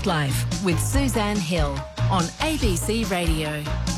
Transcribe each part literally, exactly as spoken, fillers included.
Nightlife with Suzanne Hill on A B C Radio.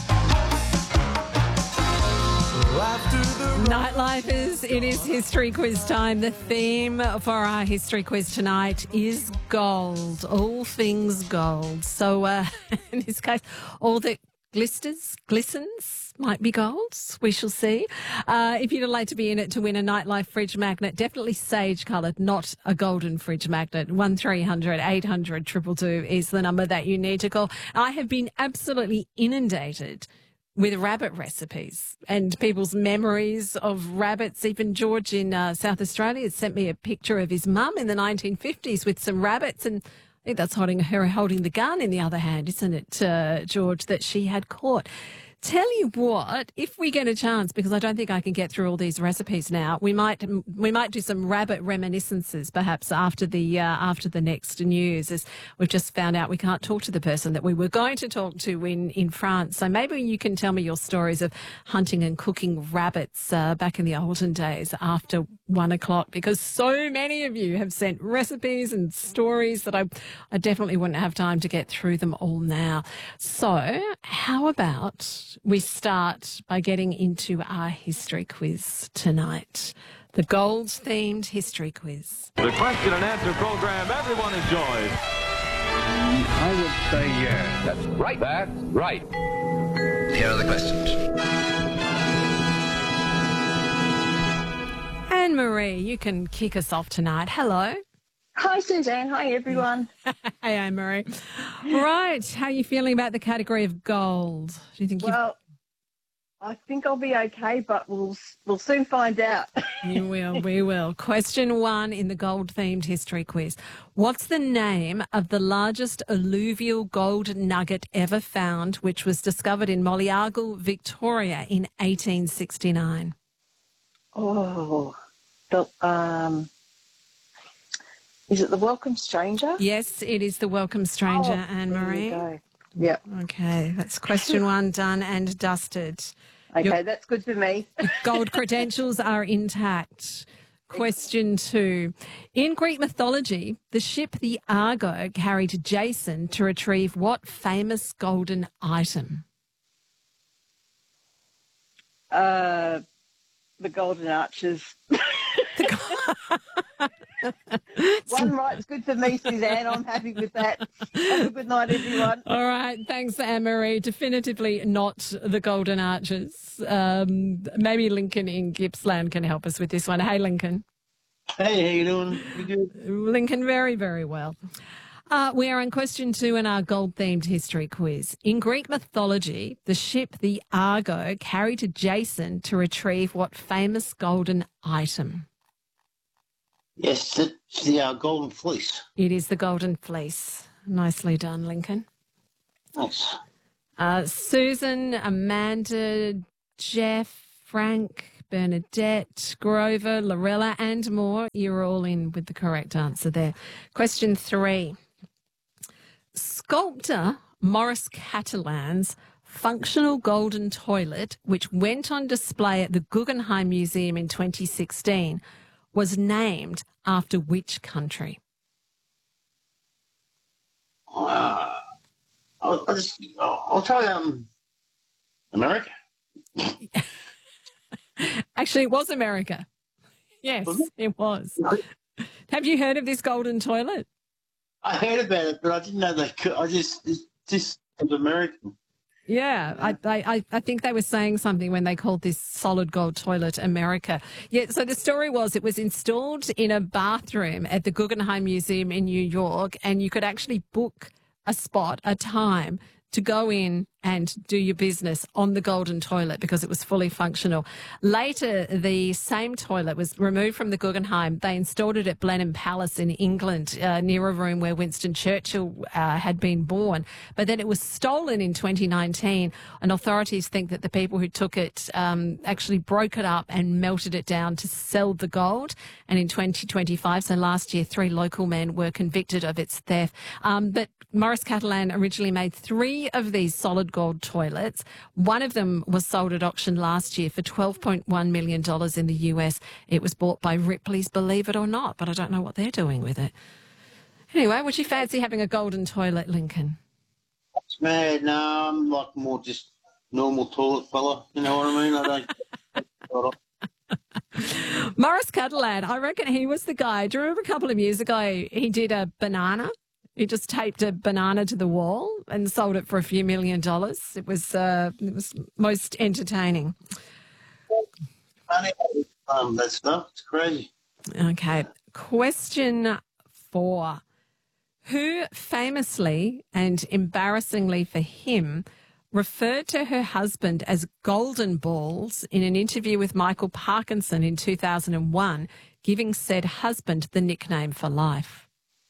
Nightlifers, it is history quiz time. The theme for our history quiz tonight is gold, all things gold. So uh, in this case, all that glisters, glistens might be golds. We shall see. Uh, if you'd like to be in it to win a Nightlife fridge magnet, definitely sage-coloured, not a golden fridge magnet. one three hundred eight hundred two two two is the number that you need to call. I have been absolutely inundated with rabbit recipes and people's memories of rabbits. Even George in uh, South Australia sent me a picture of his mum in the nineteen fifties with some rabbits, and I think that's holding her holding the gun in the other hand, isn't it, uh, George, that she had caught. Tell you what, if we get a chance, because I don't think I can get through all these recipes now, we might we might do some rabbit reminiscences perhaps after the uh, after the next news, as we've just found out we can't talk to the person that we were going to talk to in, in France. So maybe you can tell me your stories of hunting and cooking rabbits uh, back in the olden days after one o'clock, because so many of you have sent recipes and stories that I, I definitely wouldn't have time to get through them all now. So how about we start by getting into our history quiz tonight, the gold-themed history quiz. The question and answer program everyone enjoys. I would say yes. That's right. That's right. Here are the questions. Anne-Marie, you can kick us off tonight. Hello. Hi, Suzanne. Hi, everyone. Hey, Anne-Marie. Right. How are you feeling about the category of gold? Do you think Well, I think I'll be okay, but we'll we'll soon find out. you will? We will. Question one in the gold-themed history quiz. What's the name of the largest alluvial gold nugget ever found, which was discovered in Mollyargle, Victoria in eighteen sixty-nine? Oh, the, um... Is it the Welcome Stranger? Yes, it is the Welcome Stranger, oh, Anne-Marie. There you go. Yep. Okay, that's question one done and dusted. Okay, Your that's good for me. gold credentials are intact. Question two. In Greek mythology, the ship the Argo carried Jason to retrieve what famous golden item? Uh, the Golden Arches. One right's good for me, Suzanne. I'm happy with that. Have a good night, everyone. All right. Thanks, Anne-Marie. Definitively not the Golden Arches. Um, maybe Lincoln in Gippsland can help us with this one. Hey, Lincoln. Hey, how you doing? You good? Lincoln, very, very well. Uh, we are on question two in our gold-themed history quiz. In Greek mythology, the ship the Argo carried Jason to retrieve what famous golden item? Yes, it's the uh, Golden Fleece. It is the Golden Fleece. Nicely done, Lincoln. Thanks. Uh, Susan, Amanda, Jeff, Frank, Bernadette, Grover, Lorella and more. You're all in with the correct answer there. Question three. Sculptor Maurice Catalan's functional golden toilet, which went on display at the Guggenheim Museum in twenty sixteen, was named after which country? Uh, I'll, I'll just, I'll, I'll try um, America. Actually, it was America. Yes, Was it? it was. Have you heard of this golden toilet? I heard about it, but I didn't know they could. I just, it's just was American. Yeah, I, I, I think they were saying something when they called this solid gold toilet America. Yeah, so the story was it was installed in a bathroom at the Guggenheim Museum in New York, and you could actually book a spot, a time, to go in and do your business on the golden toilet because it was fully functional. Later, the same toilet was removed from the Guggenheim. They installed it at Blenheim Palace in England, uh, near a room where Winston Churchill uh, had been born. But then it was stolen in twenty nineteen, and authorities think that the people who took it um, actually broke it up and melted it down to sell the gold. And in twenty twenty-five, so last year, three local men were convicted of its theft. Um, but Maurice Catalan originally made three of these solid gold toilets. One of them was sold at auction last year for twelve point one million dollars in the U S. It was bought by Ripley's, believe it or not, but I don't know what they're doing with it. Anyway, would you fancy having a golden toilet, Lincoln? It's mad. No, I'm like more just normal toilet fella. You know what I mean? I don't. Morris Catalan, I reckon he was the guy. Do you remember a couple of years ago he did a banana? He just taped a banana to the wall and sold it for a few million dollars. It was uh, it was most entertaining. Funny, um, that stuff. It's crazy. Okay. Question four. Who famously and embarrassingly for him referred to her husband as Golden Balls in an interview with Michael Parkinson in two thousand one, giving said husband the nickname for life?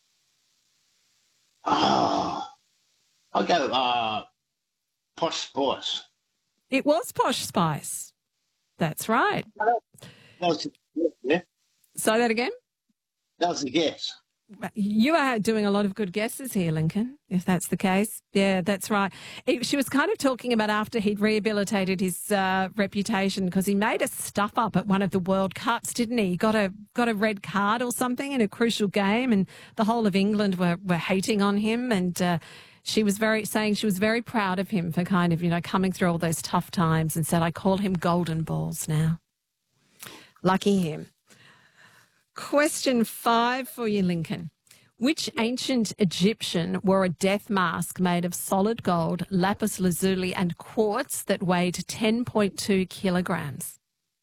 Oh, I'll go uh, Posh Spice. It was Posh Spice. That's right. That was, yeah, Say that again. that was a guess. You are doing a lot of good guesses here, Lincoln, if that's the case. Yeah, that's right. It, she was kind of talking about after he'd rehabilitated his uh, reputation because he made a stuff up at one of the World Cups, didn't he? He got a got a red card or something in a crucial game, and the whole of England were, were hating on him. And uh, she was very saying she was very proud of him for kind of, you know, coming through all those tough times, and said, I call him Golden Balls now. Lucky him. Question five for you, Lincoln. Which ancient Egyptian wore a death mask made of solid gold, lapis lazuli and quartz that weighed ten point two kilograms?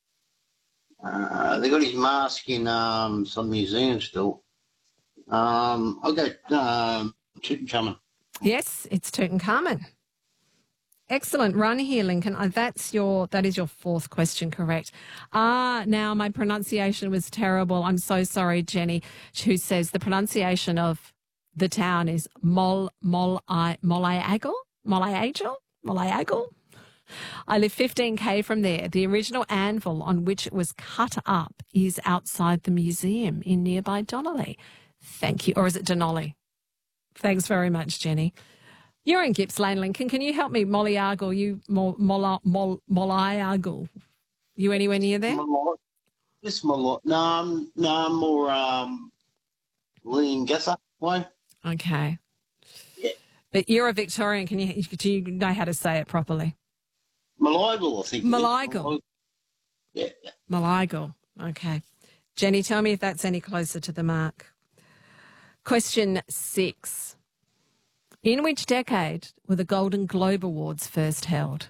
Uh, they got his mask in um, some museum still. Um, I'll go um, Tutankhamun. Yes, it's Tutankhamun. Excellent run here, Lincoln. Uh, that's your that is your fourth question correct. Ah, now my pronunciation was terrible. I'm so sorry, Jenny, who says the pronunciation of the town is Mol Mol I Molayagal? Molayagal? Molayagal? I live fifteen K from there. The original anvil on which it was cut up is outside the museum in nearby Donnelly. Thank you. Or is it Denali? Thanks very much, Jenny. You're in Gippsland, Lincoln. Can you help me? Molayagal, you Mol Mol Mol Molayagal. You anywhere near there? Just Malot. No, I'm, no, I'm more um, lean guesser way. Okay. Yeah. But you're a Victorian. Can you do you know how to say it properly? Malayagal, I think. Malayagal. Yeah, yeah. Malayagal. Okay. Jenny, tell me if that's any closer to the mark. Question six. In which decade were the Golden Globe Awards first held?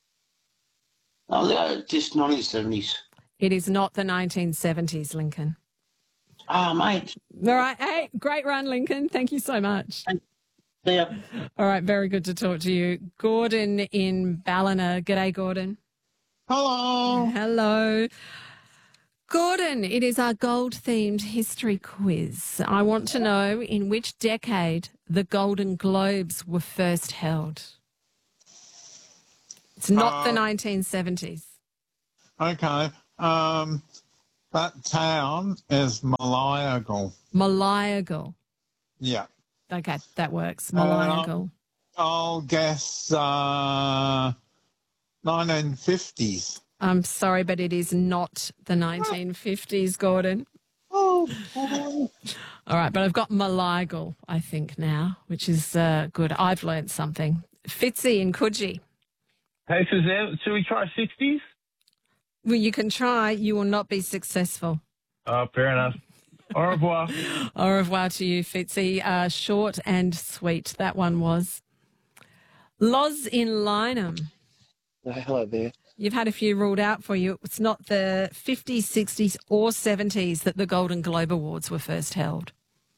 Oh, they're just nineteen seventies. It is not the nineteen seventies, Lincoln. Ah, mate. All right. Hey, great run, Lincoln. Thank you so much. See ya. All right. Very good to talk to you. Gordon in Ballina. G'day, Gordon. Hello. Hello. Gordon, it is our gold-themed history quiz. I want to know in which decade the Golden Globes were first held. It's not Uh, the nineteen seventies. Okay. Um, that town is Malayagal. Malayagal. Yeah. Okay, that works. Uh, Malayagal. I'll guess uh, nineteen fifties. I'm sorry, but it is not the nineteen fifties, Gordon. Oh, All right, but I've got Malayagal, I think, now, which is uh, good. I've learnt something. Fitzy in Coogee. Hey, Suzanne, should we try sixties? Well, you can try. You will not be successful. Oh, fair enough. Au revoir. Au revoir to you, Fitzy. Uh, short and sweet, that one was. Loz in Lynham. Uh, hello there. You've had a few ruled out for you. It's not the fifties, sixties or seventies that the Golden Globe Awards were first held.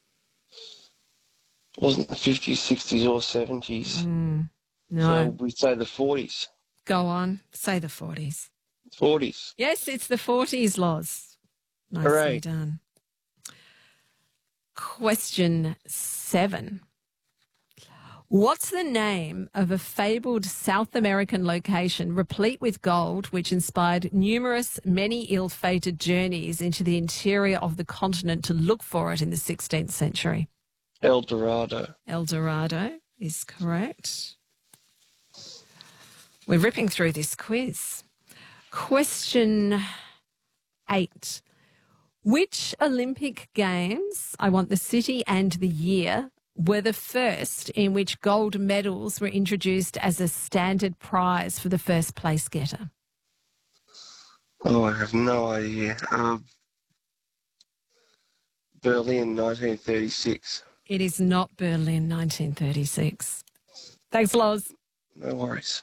Wasn't the fifties, sixties or seventies. Mm, So no. we'd say the forties. Go on. Say the forties. forties. Yes, it's the forties, Loz. Nicely Hooray. done. Question seven. What's the name of a fabled South American location replete with gold which inspired numerous, many ill-fated journeys into the interior of the continent to look for it in the sixteenth century? El Dorado. El Dorado is correct. We're ripping through this quiz. Question eight. Which Olympic Games, I want the city and the year, were the first in which gold medals were introduced as a standard prize for the first place getter? Oh, I have no idea. Um, Berlin, nineteen thirty-six. It is not Berlin, nineteen thirty-six. Thanks, Loz. No worries.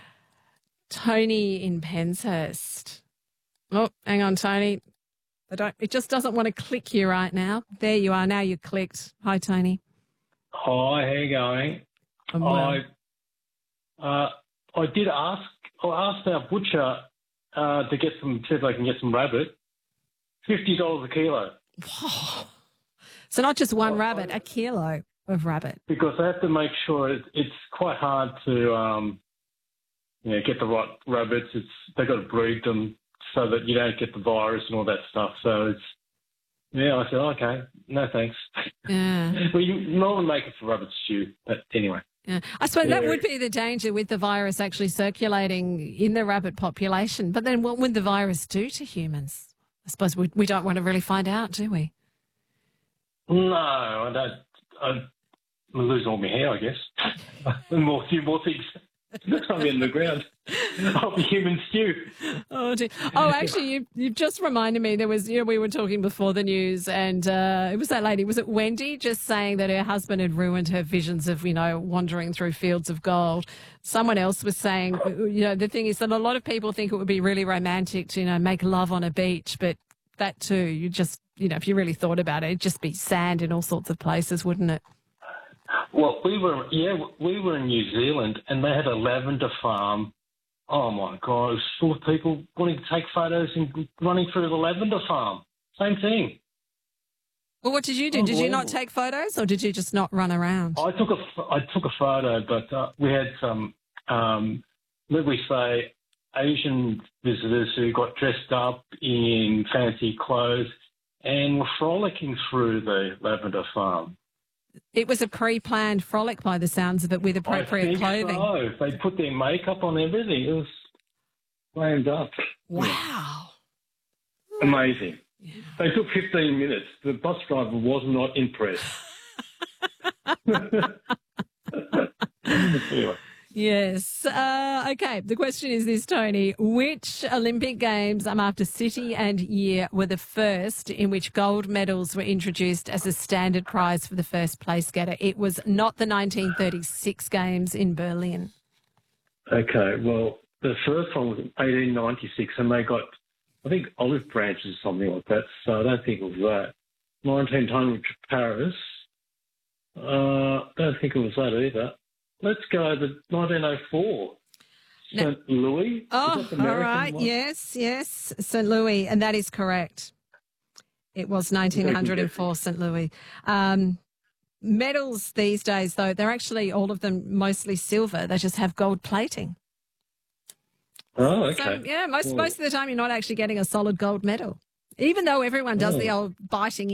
Tony in Penshurst. Oh, hang on, Tony. I don't. It just doesn't want to click you right now. There you are. Now you clicked. Hi, Tony. Hi, how you going? I'm well. I uh, I did ask. I asked our butcher uh, to get some. See if I can get some rabbit. Fifty dollars a kilo. Whoa. So not just one Oh, rabbit, I- a kilo of rabbit. Because I have to make sure it, it's quite hard to um, you know, get the right rabbits. It's they got to breed them so that you don't get the virus and all that stuff. So it's yeah. I said okay, no thanks. Yeah. Well, you normally make it for rabbit stew, but anyway. Yeah. I suppose that Yeah. would be the danger with the virus actually circulating in the rabbit population. But then what would the virus do to humans? I suppose we, we don't want to really find out, do we? No, I don't. I, I'm losing all my hair, I guess. And more, few more things. I'm in the ground. I'll be human stew. Oh, dear. Oh, actually, you you've just reminded me. There was, you know, we were talking before the news, and uh, it was that lady. Was it Wendy just saying that her husband had ruined her visions of, you know, wandering through fields of gold? Someone else was saying, you know, the thing is that a lot of people think it would be really romantic to, you know, make love on a beach, but that too, you just, you know, if you really thought about it, it'd just be sand in all sorts of places, wouldn't it? Well, we were, yeah, we were in New Zealand, and they had a lavender farm. Oh my God, it was full of people wanting to take photos and running through the lavender farm. Same thing. Well, what did you do? Did you not take photos, or did you just not run around? I took a, I took a photo, but uh, we had some, um, let me say, Asian visitors who got dressed up in fancy clothes and were frolicking through the lavender farm. It was a pre-planned frolic by the sounds of it with appropriate I think clothing. So. They put their makeup on everything. It was planned up. Wow. Amazing. Yeah. They took fifteen minutes. The bus driver was not impressed. Anyway. Yes. Uh, okay. The question is this, Tony. Which Olympic Games, I'm after city and year, were the first in which gold medals were introduced as a standard prize for the first place getter? It was not the nineteen thirty-six Games in Berlin. Okay, well, the first one was eighteen ninety-six, and they got, I think, olive branches or something like that, so I don't think it was that. nineteen hundred Paris, uh, I don't think it was that either. Let's go to nineteen oh four, No. Saint Louis. Oh, Is that the all American right. one? Yes, yes. Saint Louis, and that is correct. It was nineteen oh four Saint Louis. Um, medals these days, though, they're actually all of them mostly silver. They just have gold plating. Oh, okay. So, yeah, most, Cool. most of the time you're not actually getting a solid gold medal, even though everyone does Oh. the old biting